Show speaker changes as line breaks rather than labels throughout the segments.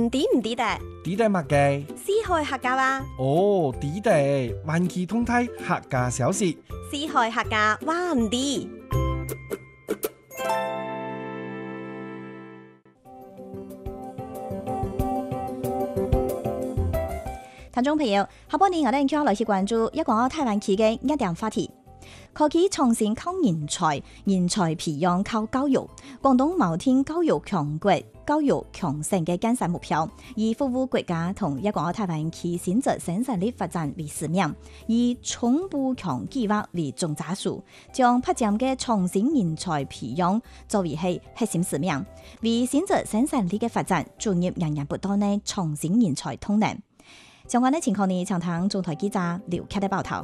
知唔知得？
知得乜嘅？
四海客家話。
哦，知得，萬企通體客家小事。
四海客家話唔知。聽眾朋友，下半年我哋繼續來去關注一個台灣區嘅一點話題。科技創新靠人才，人才培養靠教育。廣東錨定教育強國、教育強省嘅建設目標，以服務國家同一個台灣區先進生產力發展為使命，以從步強計劃為總扎數，將迫切嘅創新人才培養作為係核心使命，為先進生產力嘅發展注入源源不斷嘅創新人才動能。相關的情況呢，請聽中台記者劉凱的報道。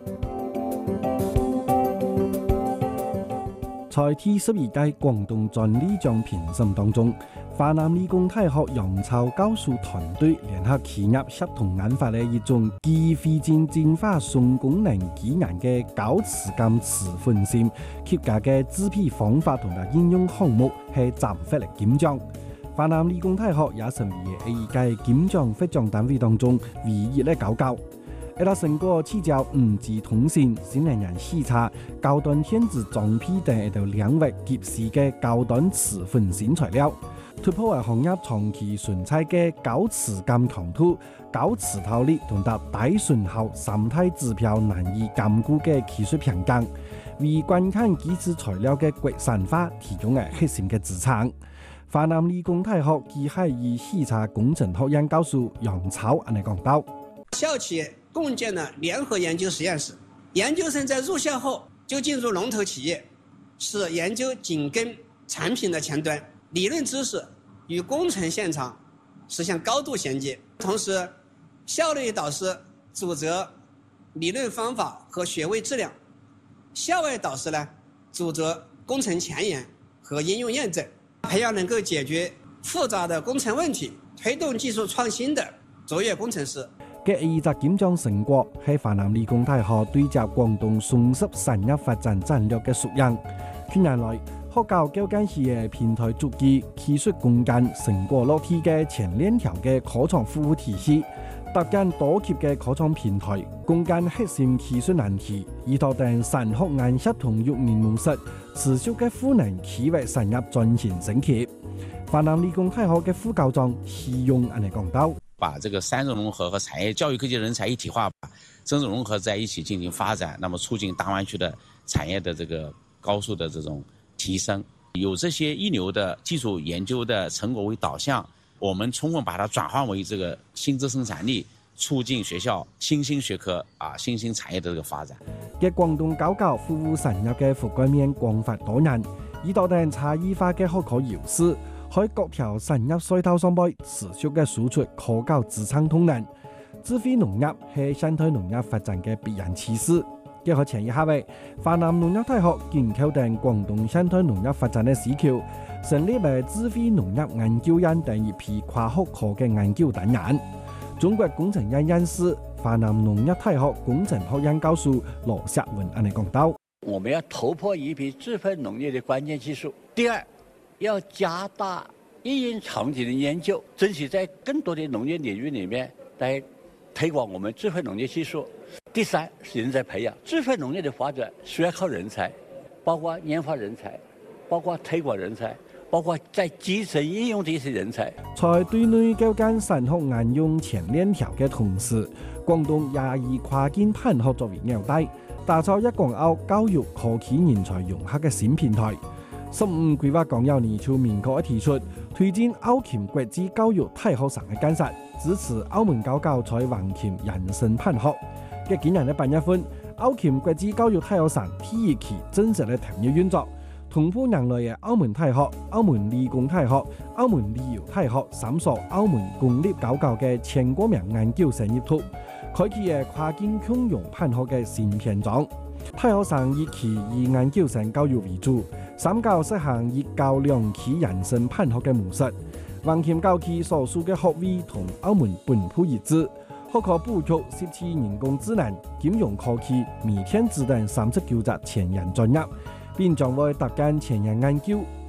在第12屆廣東專利獎評審當中，華南理工大學楊超教授團隊聯合企業協同研發嘅一種基於非經進化純功能機能嘅高磁感磁分線協格嘅製品方法同埋應用項目係斬獲嚟金獎。華南理工大學也成為呢屆金獎獲獎單位當中唯一嘅高校。一個成果聚焦5G 通信、新能源汽車、高端電子裝備等一個領域及時嘅高端磁分線材料，突破係行業長期存在嘅高磁感強度、高磁透力同埋低損耗三大指標難以兼顧嘅技術瓶頸，為關鍵基礎材料嘅國產化提供嘅核心嘅資產。華南理工大學機械與汽車工程學院教授楊超安尼講到：
校企業共建了聯合研究實驗室，研究生在入校後就進入龍頭企業，是研究緊跟產品的前端，理論知識與工程現場實現高度銜接。同時，校內導師主責理論方法和學位質量，校外導師呢主責工程前沿和應用驗證，培養能夠解決複雜的工程問題、推動技術創新的卓越工程師。
嘅二集檢獎成果係華南理工大學對接廣東雙十產業發展戰略嘅縮影。近年來，學校構建起嘅平台主機、技術共建、成果落地嘅前鏈條嘅科創服務體系，搭建多級嘅科創平台，共建核心技術難題，以達成產學研協同育人模式，持續嘅賦能企業產業轉型升級。華南理工大學嘅副校長徐勇安尼講到：
把這個三種融合和產業教育科技人才一體化，把這種融合在一起進行發展，那麼促進大灣區的產業的這個高速的這種提升。有這些一流的技術研究的成果為導向，我們充分把它轉換為這個新質生產力，促進學校新興學科新興產業的這個發展。
嘅廣東高校服務產業嘅覆蓋面廣泛多元，以達成差異化嘅學科優勢。喺各條產業賽道上邊持續嘅輸出可靠資產動能，智慧農業係現代農業發展嘅必然趨勢。結合前一下位，華南農業大學緊扣定廣東現代農業發展嘅需求，成立為智慧農業研究院等一批跨學科嘅研究單元。中國工程院院士、華南農業大學工程學院教授羅錫文安尼講到：
我們要突破一批智慧農業的關鍵技術。第二，要加大應用場景的研究，爭取在更多的農業領域裏面來推廣我們智慧農業技術。第三是人才培養，智慧農業的發展需要靠人才，包括研發人才，包括推廣人才，包括在基層應用這些人才。
在對內構建產學研用前鏈條嘅同時，廣東也以跨境辦學作為紐帶，打造一港澳教育科技人才融合嘅新平台。15規劃綱要呢就明確提出，推進澳黔國際教育大學城嘅建設，支持澳門高校在橫琴延伸辦學。嘅今年嘅8月份，澳黔國際教育大學城第一期正式嘅投入運作，同步迎來嘅澳門大學、澳門理工大學、澳門理療大學3所澳門公立高校嘅全國名研究生入讀，開啟嘅跨境共融辦學嘅新篇章。大學城以期以研究生教育為主，3校實行一校兩期延伸辦學嘅模式。橫琴校區所屬嘅學位同澳門本土一致，學科布局涉及人工智能、金融科技、微電子等39隻前沿專業，並將會搭建前沿研究、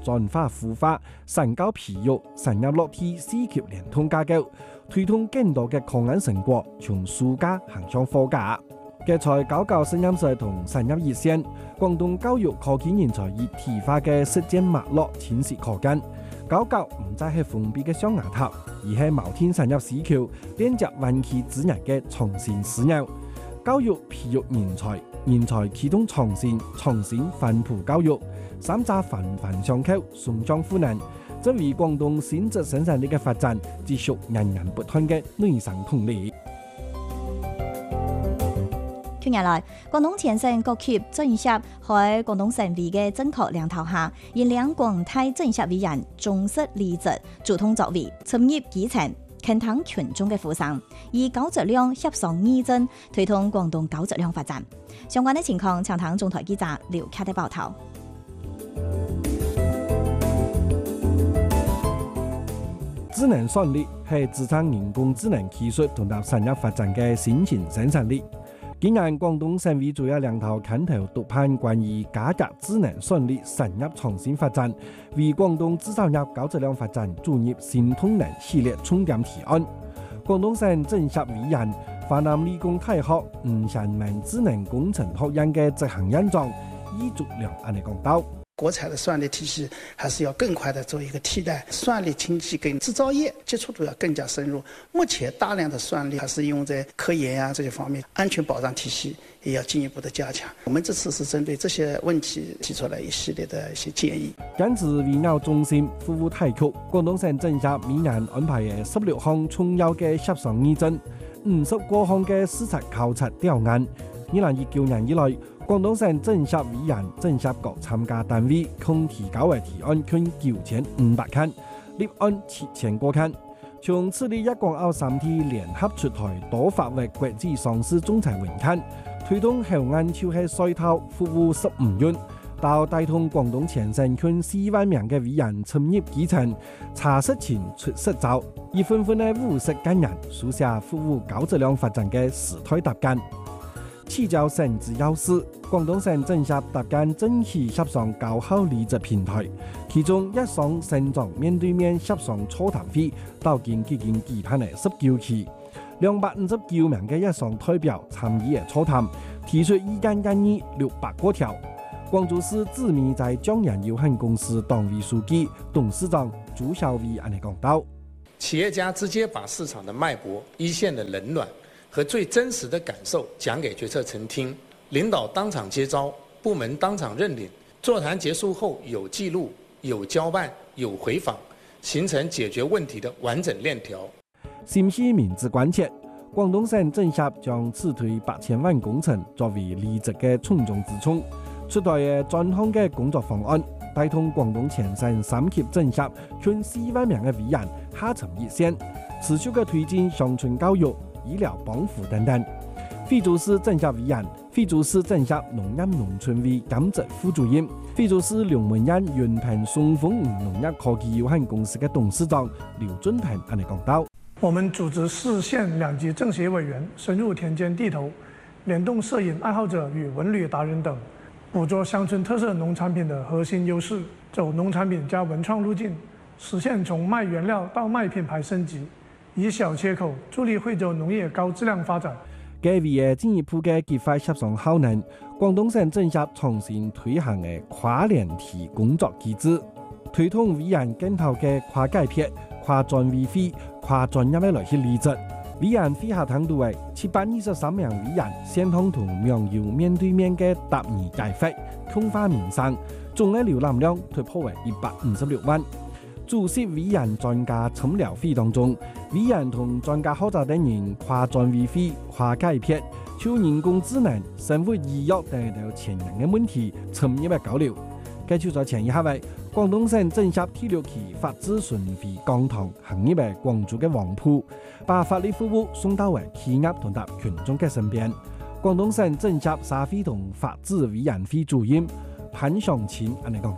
轉化孵化、神教培育、深入落地4級聯通架構，推動更多嘅抗癌成果從暑假行上課架。嘅在9實驗室同深入熱線，廣東教育科技人才以提化嘅實踐脈絡淺切可見。9唔再係封閉嘅象牙塔，而係茅天深入市橋連接灣區之日嘅創新思想。教育培育人才，人才啟動創新反哺教育，3者環環相扣，雙向賦能，作為廣東新質生產力嘅發展，繼續源源不斷嘅內生動力。
去年來，廣東前線各級政協喺廣東省委嘅正確領導下，以兩廣大政協委員忠實履職、主動作為，深入基層，傾聽群眾嘅呼聲，以高質量協商議政，推動廣東高質量發展。相關嘅情況，請聽中台記者劉凱的報道。
智能算力係支撐人工智能技術同埋產業發展嘅新型生產力。今年廣東省委主要領導牽頭督辦關於加強智能算力產業創新發展，為廣東製造業高質量發展注入新動能系列重點提案。廣東省政協委員、華南理工大學吳祥文智能工程學院嘅執行院長易竹良安尼講到。
國產的算力體系還是要更快的做一個替代，算力經濟跟製造業接觸度要更加深入。目前大量的算力還是用在科研啊這些方面，安全保障體系也要進一步的加強。我們這次是針對這些問題提出了一系列的一些建議。
根據圍繞中心服務大局，廣東省政協每年安排嘅16項重要嘅協商議政，50多項嘅視察考察調研。2019年以來，廣東省政協委員、政協各參加單位共提交嘅提案均9500項，立案7000多項。從此立一廣澳3地聯合出台多發域國際上市仲裁文件，推動後岸潮係賽套服務15元，到帶動廣東前省近4萬名嘅委員參與基層，查實情出實招，以紛紛嘅務實幹人，書寫服務高質量發展嘅時代答卷。聚焦省之優勢，廣東省政協搭建政企協商高效履職平台，其中一項省長面對面協商座談會，到今已經舉辦了19期，259名嘅一項代表參與嘅座談，提出意見建議600多條。廣州市知名在江源有限公司黨委書記、董事長朱小偉安尼講到：
企業家直接把市場的脈搏、一線的冷暖和最真實的感受講給決策層聽，領導當場接招，部門當場認領。座談結束後有記錄、有交辦、有回訪，形成解決問題的完整鏈條。
新市民之關切，廣東省政協將此推8000萬工程作為履職嘅重中之重，出台嘅專項嘅工作方案，帶動廣東前省3級政協近4萬名嘅委員下沉熱線，持續嘅推進鄉村教育、醫療幫扶等等。非州市政協委員、非州市政協農業農村委兼職副主任、非州市龍門縣雲平松鳳農業科技有限公司嘅董事長劉俊騰安尼講到：
我們組織市縣2級政協委員深入田間地頭，聯動攝影愛好者與文旅達人等，捕捉鄉村特色農產品的核心優勢，走農產品加文創路徑，實現從賣原料到賣品牌升級，以小切口助力惠州農業高質量發展。
基於進一步嘅結發協商效能，廣東省政協重新推行嘅跨聯提工作機制，推動委員檢討嘅跨界別、跨專委會、跨專業嘅來去履職。委員會下談度為723名委員，先通同苗友面對面嘅答疑解釋，強化民生，總嘅瀏覽量突破為156萬。主席委員專家診療會當中，委員同專家學者等人跨專委會、跨界別，就人工智能、生物醫藥等前人嘅問題深入嘅交流。繼續在前一刻為廣東省政協第6期法治巡迴講堂行業嘅廣州嘅黃埔，把法律服務送到為企業同埋群眾嘅身邊。廣東省政協社會同法治委員會主任潘祥清安尼講到。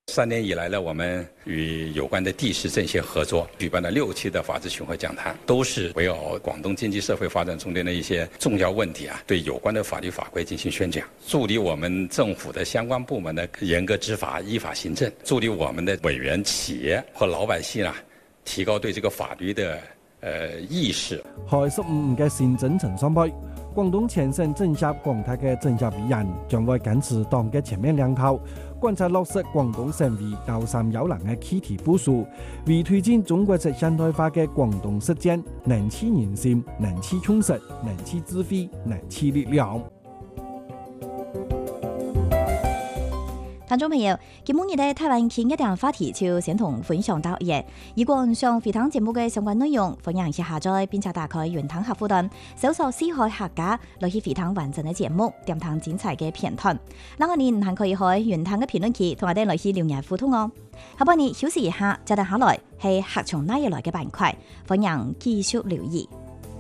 3年以来呢，我们与有关的地市政协合作，举办了6期的法治巡回讲坛，都是围绕广东经济社会发展中间的一些重要问题对有关的法律法规进行宣讲，助力我们政府的相关部门的严格执法、依法行政，助力我们的委员、企业和老百姓提高對這個法律的意識。
喺15五嘅縣政層上杯，廣東全省政協廣大嘅政協委員將會堅持黨嘅全面領導，貫徹落實廣東省為高3優能嘅具體部署，為推進中國式現代化嘅廣東實踐，能起人心、能起充實、能起智慧、能起力量。
聽眾朋友，今日嘅台灣區一點話題就先同分享到呢。如果想回聽節目嘅相關內容，歡迎一下載並且打開雲端客戶端，搜索四海客家來去回聽完整嘅節目，點聽精彩嘅片段。嗱，我哋還可以喺雲端嘅評論區同我哋來去留言互動哦。下半年休息一下，接住下來係客從哪一來嘅板塊，歡迎繼續留意。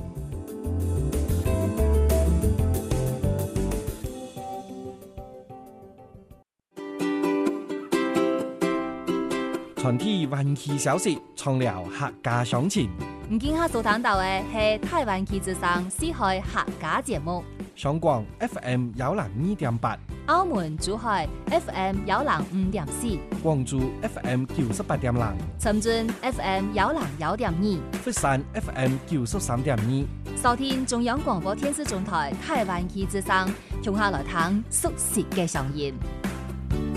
傳遞灣區消息，暢聊客家鄉情。
唔見下所聽到嘅係台灣區之聲四海客家節目。
香港 FM 102.8，
澳門珠海 FM 105.4，
廣州 FM 98.0，
深圳 FM 101.2，
佛山 FM 93.2。
收聽中央廣播電視總台台灣區之聲，從下來聽熟悉嘅聲音。